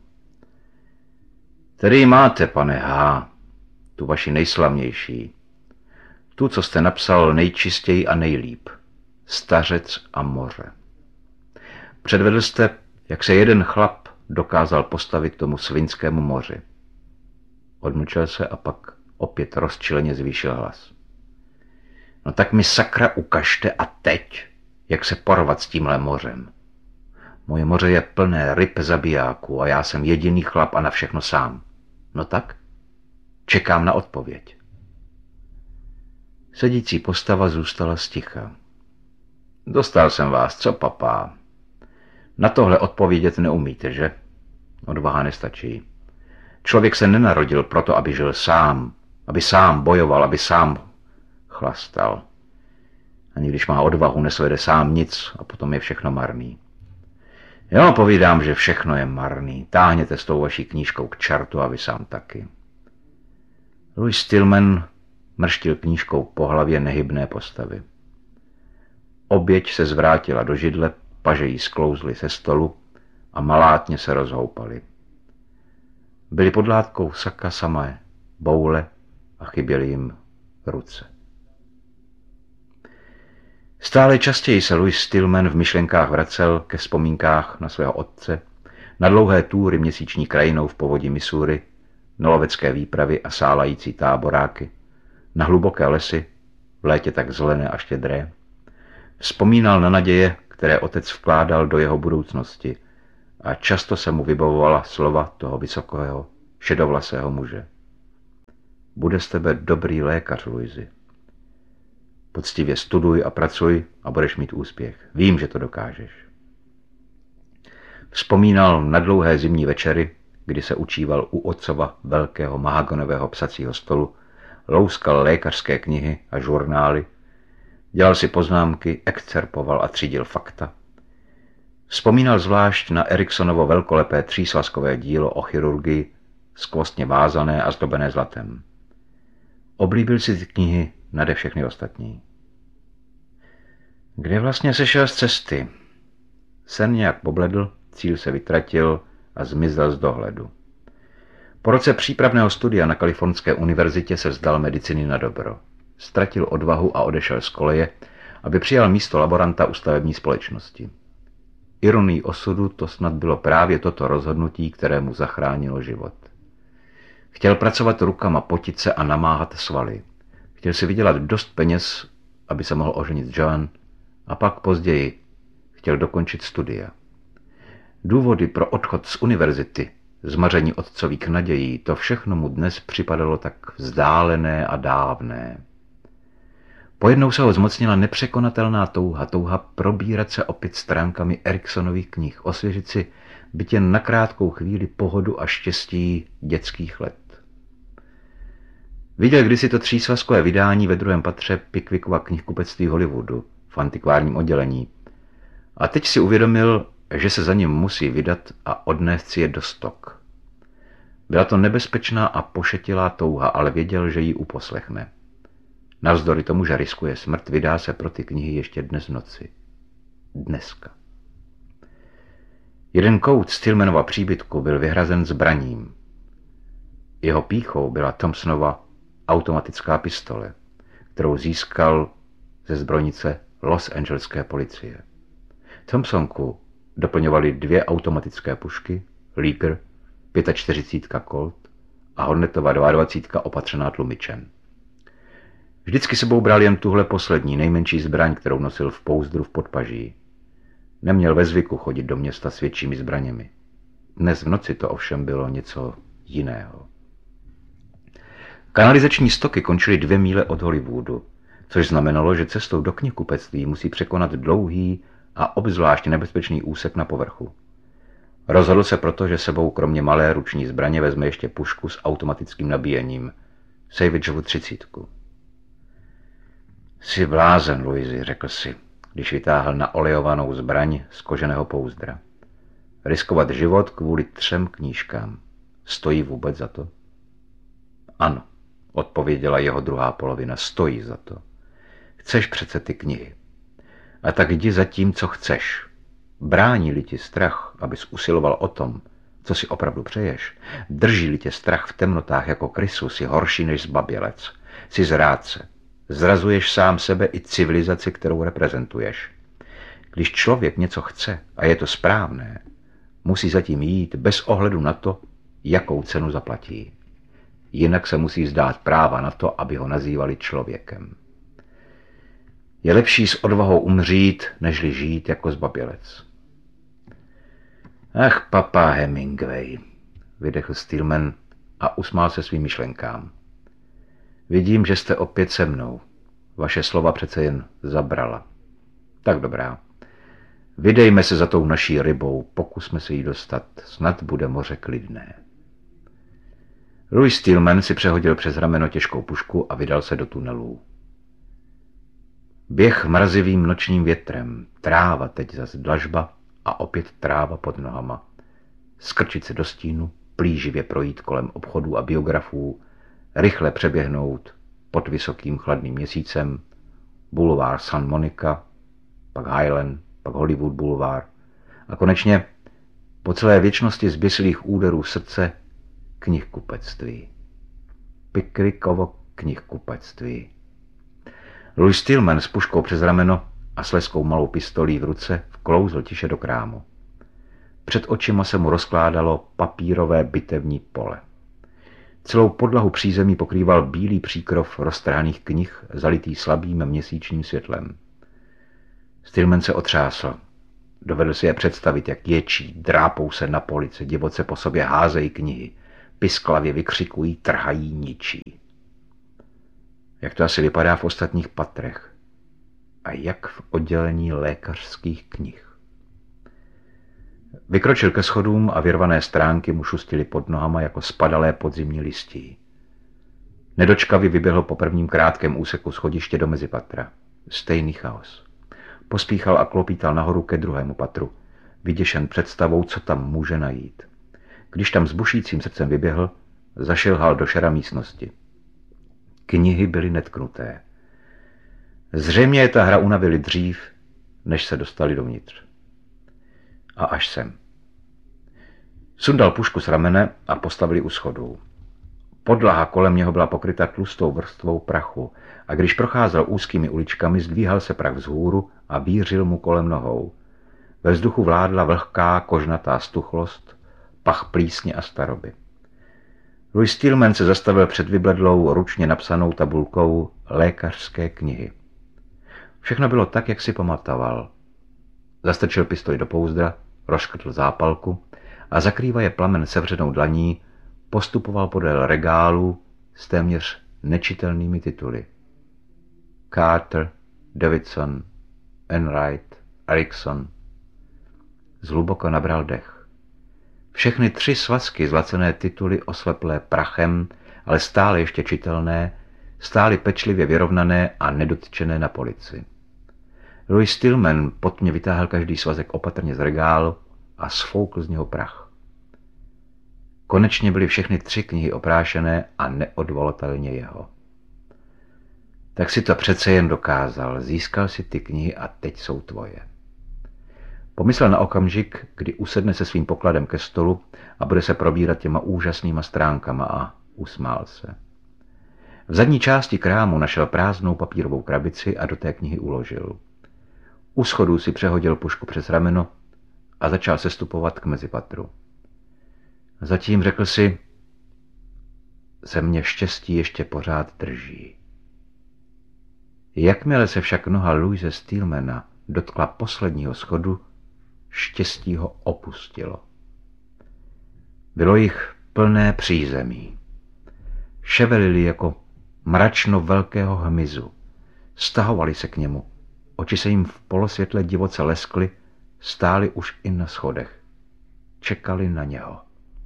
Tady ji máte, pane H., tu vaši nejslavnější. Tu, co jste napsal nejčistěji a nejlíp. Stařec a moře. Předvedl jste, jak se jeden chlap dokázal postavit tomu Svinskému moři. Odmlčel se a pak opět rozčileně zvýšil hlas. No tak mi sakra ukažte a teď, jak se porvat s tímhle mořem. Moje moře je plné ryb zabijáků a já jsem jediný chlap a na všechno sám. No tak? Čekám na odpověď. Sedící postava zůstala sticha. Dostal jsem vás, co papá? Na tohle odpovědět neumíte, že? Odvaha nestačí. Člověk se nenarodil proto, aby žil sám, aby sám bojoval, aby sám chlastal. Ani když má odvahu, nesvede sám nic a potom je všechno marný. Jo, povídám, že všechno je marný. Táhněte s tou vaší knížkou k čertu a vy sám taky. Louis Stillman mrštil knížkou po hlavě nehybné postavy. Oběť se zvrátila do židle, paže jí sklouzly se stolu a malátně se rozhoupaly. Byly pod látkou saka samé boule a chyběly jim ruce. Stále častěji se Louis Stillman v myšlenkách vracel ke vzpomínkách na svého otce, na dlouhé túry měsíční krajinou v povodí Missouri, na lovecké výpravy a sálající táboráky, na hluboké lesy, v létě tak zelené a štědré, Vzpomínal na naděje, které otec vkládal do jeho budoucnosti a často se mu vybavovala slova toho vysokého, šedovlasého muže. Bude z tebe dobrý lékař, Louisi. Poctivě studuj a pracuj a budeš mít úspěch. Vím, že to dokážeš. Vzpomínal na dlouhé zimní večery, kdy se učíval u otcova velkého mahagonového psacího stolu, louskal lékařské knihy a žurnály, dělal si poznámky, excerpoval a třídil fakta. Vzpomínal zvlášť na Eriksonovo velkolepé třísvazkové dílo o chirurgii, skvostně vázané a zdobené zlatem. Oblíbil si ty knihy nade všechny ostatní. Kde vlastně sešel z cesty? Sen nějak pobledl, cíl se vytratil a zmizel z dohledu. Po roce přípravného studia na Kalifornské univerzitě se vzdal medicíny na dobro. Ztratil odvahu a odešel z koleje, aby přijal místo laboranta u stavební společnosti. Ironií osudu to snad bylo právě toto rozhodnutí, které mu zachránilo život. Chtěl pracovat rukama, potit se a namáhat svaly. Chtěl si vydělat dost peněz, aby se mohl oženit Joan, a pak později chtěl dokončit studia. Důvody pro odchod z univerzity, zmaření otcových nadějí, to všechno mu dnes připadalo tak vzdálené a dávné. Pojednou se ho zmocnila nepřekonatelná touha probírat se opět stránkami Eriksonových knih, osvěžit si byť jen na krátkou chvíli pohodu a štěstí dětských let. Viděl kdysi to třísvazkové vydání ve druhém patře Pickwickova knihkupectví Hollywoodu v antikvárním oddělení a teď si uvědomil, že se za ním musí vydat a odnést si je do stok. Byla to nebezpečná a pošetilá touha, ale věděl, že ji uposlechne. Navzdory tomu, že riskuje smrt, vydá se pro ty knihy ještě dnes v noci. Dneska. Jeden kout Stillmanova příbytku byl vyhrazen zbraním. Jeho pýchou byla Thompsonova automatická pistole, kterou získal ze zbrojnice Los Angeleské policie. Thompsonku doplňovaly 2 automatické pušky, Liger, 45 Colt a Hornetova 22 opatřená tlumičem. Vždycky sebou bral jen tuhle poslední, nejmenší zbraň, kterou nosil v pouzdru v podpaží. Neměl ve zvyku chodit do města s většími zbraněmi. Dnes v noci to ovšem bylo něco jiného. Kanalizační stoky končily 2 míle od Hollywoodu, což znamenalo, že cestou do knihkupectví musí překonat dlouhý a obzvlášť nebezpečný úsek na povrchu. Rozhodl se proto, že sebou kromě malé ruční zbraně vezme ještě pušku s automatickým nabíjením, Savageovu 30. Jsi blázen, Louisi, řekl si, když vytáhl na olejovanou zbraň z koženého pouzdra. Riskovat život kvůli 3 knížkám. Stojí vůbec za to? Ano, odpověděla jeho druhá polovina, stojí za to. Chceš přece ty knihy. A tak jdi za tím, co chceš. Brání-li ti strach, abys usiloval o tom, co si opravdu přeješ, drží-li tě strach v temnotách jako krysu, si horší než zbabělec, si zrádce. Zrazuješ sám sebe i civilizaci, kterou reprezentuješ. Když člověk něco chce a je to správné, musí zatím jít bez ohledu na to, jakou cenu zaplatí. Jinak se musí vzdát práva na to, aby ho nazývali člověkem. Je lepší s odvahou umřít, nežli žít jako zbabělec. Ach, papá Hemingway, vydechl Stillman a usmál se svým myšlenkám. Vidím, že jste opět se mnou. Vaše slova přece jen zabrala. Tak dobrá. Vydejme se za tou naší rybou, pokusme se jí dostat, snad bude moře klidné. Louis Stillman si přehodil přes rameno těžkou pušku a vydal se do tunelů. Běh mrazivým nočním větrem, tráva teď zas dlažba a opět tráva pod nohama. Skrčit se do stínu, plíživě projít kolem obchodů a biografů, rychle přeběhnout pod vysokým chladným měsícem, bulvár San Monica, pak Highland, pak Hollywood bulvár a konečně po celé věčnosti zběsilých úderů srdce knihkupectví. Pickwickovo knihkupectví. Louis Stillman s puškou přes rameno a s leskou malou pistolí v ruce vklouzl tiše do krámu. Před očima se mu rozkládalo papírové bitevní pole. Celou podlahu přízemí pokrýval bílý příkrov roztrhaných knih, zalitý slabým měsíčním světlem. Stillman se otřásl. Dovedl si je představit, jak ječí, drápou se na polici, divoce po sobě házejí knihy, pisklavě vykřikují, trhají, ničí. Jak to asi vypadá v ostatních patrech a jak v oddělení lékařských knih. Vykročil ke schodům a vyrvané stránky mu šustily pod nohama jako spadalé podzimní listí. Nedočkavě vyběhl po prvním krátkém úseku schodiště do mezipatra. Stejný chaos. Pospíchal a klopítal nahoru ke druhému patru, vyděšen představou, co tam může najít. Když tam s bušícím srdcem vyběhl, zašilhal do šera místnosti. Knihy byly netknuté. Zřejmě je ta hra unavili dřív, než se dostali dovnitř. A až sem. Sundal pušku z ramene a postavili u schodů. Podlaha kolem něho byla pokryta tlustou vrstvou prachu a když procházel úzkými uličkami, zdvíhal se prach vzhůru a vířil mu kolem nohou. Ve vzduchu vládla vlhká, kožnatá stuchlost, pach plísně a staroby. Louis Stillman se zastavil před vybledlou, ručně napsanou tabulkou lékařské knihy. Všechno bylo tak, jak si pamatoval. Zastrčil pistoli do pouzdra, rozškrtl zápalku a zakrývaje plamen sevřenou dlaní postupoval podél regálu s téměř nečitelnými tituly. Carter, Davidson, Enright, Erikson. Zhluboko nabral dech. Všechny 3 svazky zlacené tituly osleplé prachem, ale stále ještě čitelné, stály pečlivě vyrovnané a nedotčené na polici. Louis Stillman potmě vytáhl každý svazek opatrně z regálu a sfoukl z něho prach. Konečně byly všechny 3 knihy oprášené a neodvolatelně jeho. Tak si to přece jen dokázal, získal si ty knihy a teď jsou tvoje. Pomyslel na okamžik, kdy usedne se svým pokladem ke stolu a bude se probírat těma úžasnýma stránkama a usmál se. V zadní části krámu našel prázdnou papírovou krabici a do té knihy uložil. U schodů si přehodil pušku přes rameno a začal sestupovat k mezipatru. Zatím řekl si, ze mě štěstí ještě pořád drží. Jakmile se však noha Louise Stillmana dotkla posledního schodu, štěstí ho opustilo. Bylo jich plné přízemí. Ševelili jako mračno velkého hmyzu. Stahovali se k němu. Oči se jim v polosvětle divoce leskly, stáli už i na schodech. Čekali na něho.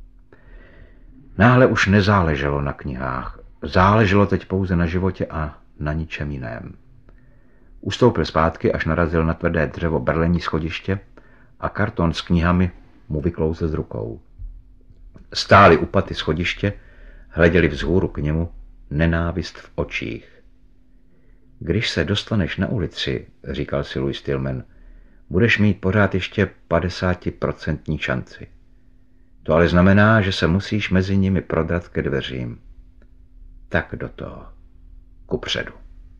Náhle už nezáleželo na knihách. Záleželo teď pouze na životě a na ničem jiném. Ustoupil zpátky, až narazil na tvrdé dřevo berlení schodiště a karton s knihami mu vyklouzl z rukou. Stáli u paty schodiště, hleděli vzhůru k němu, nenávist v očích. Když se dostaneš na ulici, říkal si Louis Stillman, budeš mít pořád ještě 50% šanci. To ale znamená, že se musíš mezi nimi prodrat ke dveřím. Tak do toho. Kupředu.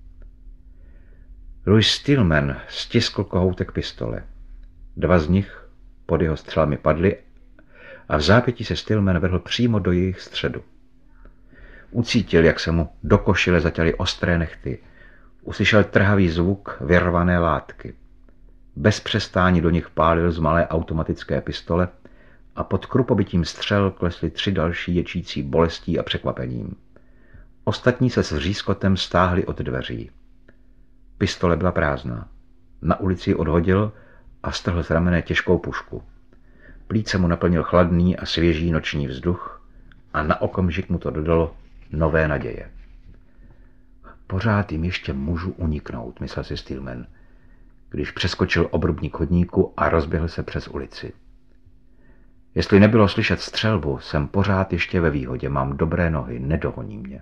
Louis Stillman stiskl kohoutek pistole. 2 z nich pod jeho střelami padly a v zápětí se Stillman vrhl přímo do jejich středu. Ucítil, jak se mu do košile zatěly ostré nehty. Uslyšel trhavý zvuk vyrvané látky. Bez přestání do nich pálil z malé automatické pistole a pod krupobytím střel klesly 3 další ječící bolestí a překvapením. Ostatní se s vřískotem stáhli od dveří. Pistole byla prázdná. Na ulici ji odhodil a strhl z ramene těžkou pušku. Plíce mu naplnil chladný a svěží noční vzduch a na okamžik mu to dodalo nové naděje. Pořád jim ještě můžu uniknout, myslel si Stillman, když přeskočil obrubník chodníku a rozběhl se přes ulici. Jestli nebylo slyšet střelbu, jsem pořád ještě ve výhodě, mám dobré nohy, nedohoní mě.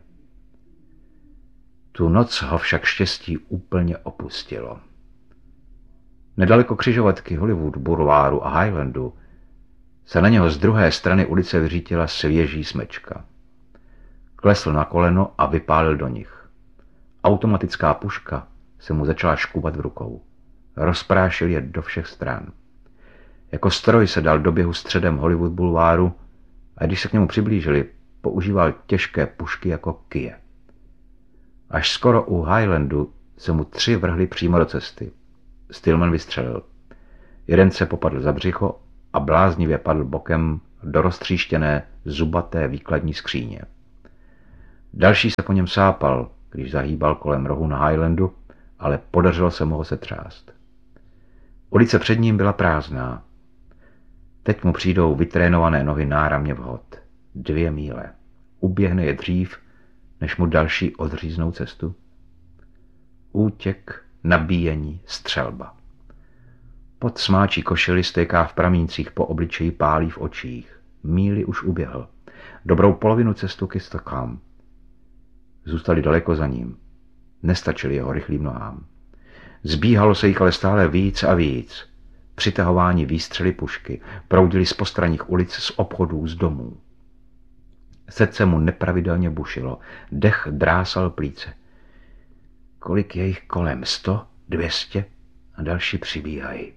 Tu noc ho však štěstí úplně opustilo. Nedaleko křižovatky Hollywood Boulevardu a Highlandu se na něho z druhé strany ulice vyřítila svěží smečka. Klesl na koleno a vypálil do nich. Automatická puška se mu začala škubat v rukou. Rozprášil je do všech stran. Jako stroj se dal do běhu středem Hollywood Boulevardu a když se k němu přiblížili, používal těžké pušky jako kije. Až skoro u Highlandu se mu 3 vrhli přímo do cesty. Stillman vystřelil. Jeden se popadl za břicho a bláznivě padl bokem do roztříštěné zubaté výkladní skříně. Další se po něm sápal, když zahýbal kolem rohu na Highlandu, ale podařilo se mu ho setřást. Ulice před ním byla prázdná. Teď mu přijdou vytrénované nohy náramně vhod. 2 míle. Uběhne je dřív, než mu další odříznou cestu. Útěk, nabíjení, střelba. Pod smáčí košili stéká v pramíncích, po obličeji pálí v očích. Míli už uběhl. Dobrou polovinu cestu ke Stockholm. Zůstali daleko za ním. Nestačili jeho rychlým nohám. Zbíhalo se jich ale stále víc a víc. Přitahování výstřely pušky proudili z postranních ulic, z obchodů, z domů. Srdce mu nepravidelně bušilo, dech drásal plíce. Kolik je jich kolem? 100? 200? A další přibíhají.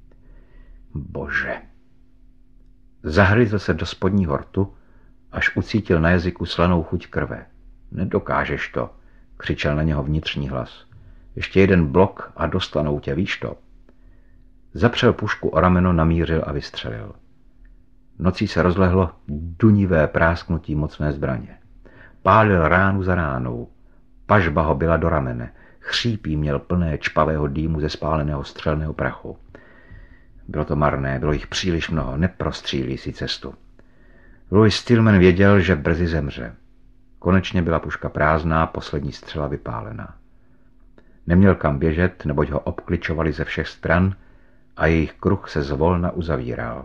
Bože. Zahryzl se do spodního rtu, až ucítil na jazyku slanou chuť krve. Nedokážeš to, křičel na něho vnitřní hlas. Ještě jeden blok a dostanou tě, víš to. Zapřel pušku o rameno, namířil a vystřelil. Nocí se rozlehlo dunivé prásknutí mocné zbraně. Pálil ránu za ránou. Pažba ho byla do ramene. Chřípí měl plné čpavého dýmu ze spáleného střelného prachu. Bylo to marné, bylo jich příliš mnoho, neprostřílí si cestu. Louis Stillman věděl, že brzy zemře. Konečně byla puška prázdná, poslední střela vypálena. Neměl kam běžet, neboť ho obkličovali ze všech stran a jejich kruh se zvolna uzavíral.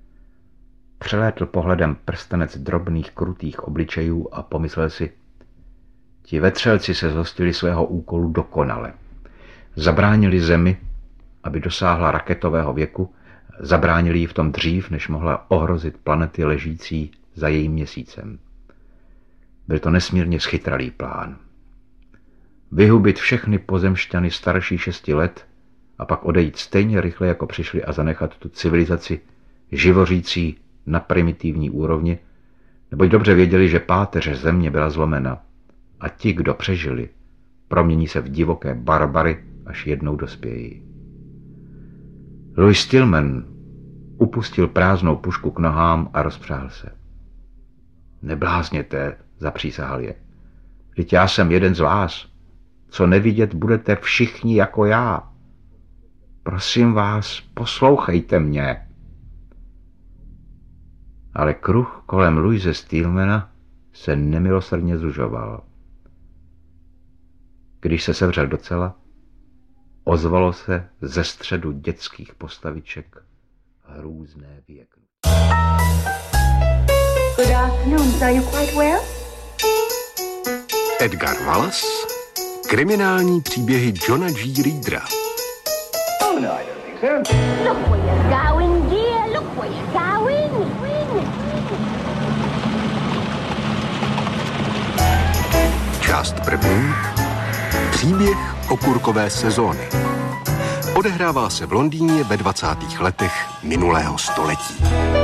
Přelétl pohledem prstenec drobných krutých obličejů a pomyslel si, ti vetřelci se zhostili svého úkolu dokonale. Zabránili Zemi, aby dosáhla raketového věku, zabránili jí v tom dřív, než mohla ohrozit planety ležící za jejím měsícem. Byl to nesmírně schytralý plán. Vyhubit všechny pozemšťany starší 6 let a pak odejít stejně rychle, jako přišli, a zanechat tu civilizaci živořící na primitivní úrovni, neboť dobře věděli, že páteř země byla zlomena a ti, kdo přežili, promění se v divoké barbary, až jednou dospějí. Louis Stillman upustil prázdnou pušku k nohám a rozpřáhl se. Neblázněte, zapřísahal je. Vždyť já jsem jeden z vás. Co nevidět budete všichni jako já. Prosím vás, poslouchejte mě. Ale kruh kolem Louise Stillmana se nemilosrdně zužoval. Když se sevřel docela, ozvalo se ze středu dětských postaviček hrůzné vyjeknutí. Good afternoon. Are you quite well? Edgar Wallace, kriminální příběhy Johna G. Reedera. Oh, no, I don't think so. Look where you're going, dear. Look where you're going. Část první. Příběh okurkové sezóny. Odehrává se v Londýně ve 20. letech minulého století.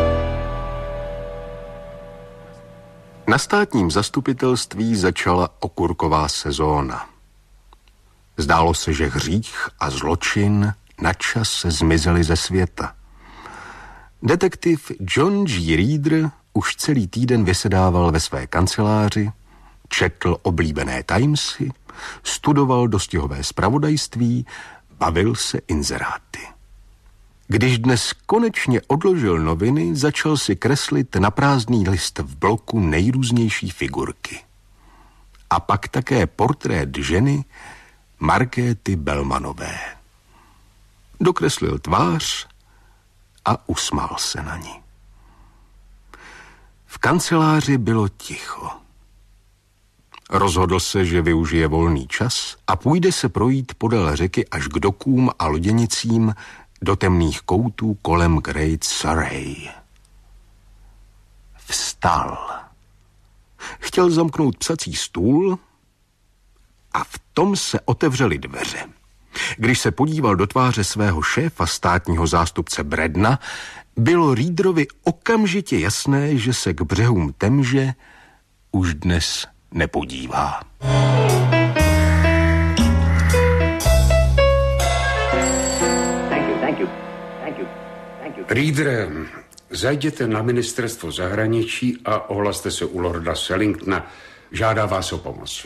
Na státním zastupitelství začala okurková sezóna. Zdálo se, že hřích a zločin načas zmizely ze světa. Detektiv John G. Reeder už celý týden vysedával ve své kanceláři, četl oblíbené Timesy, studoval dostihové zpravodajství, bavil se inzeráty. Když dnes konečně odložil noviny, začal si kreslit na prázdný list v bloku nejrůznější figurky. A pak také portrét ženy Markéty Bellmanové. Dokreslil tvář a usmál se na ní. V kanceláři bylo ticho. Rozhodl se, že využije volný čas a půjde se projít podél řeky až k dokům a loděnicím do temných koutů kolem Great Surrey. Vstal. Chtěl zamknout psací stůl a v tom se otevřely dveře. Když se podíval do tváře svého šéfa, státního zástupce Bredna, bylo Reederovi okamžitě jasné, že se k břehům Temže už dnes nepodívá. Reader, zajděte na ministerstvo zahraničí a ohlaste se u lorda Sellingtona. Žádá vás o pomoc.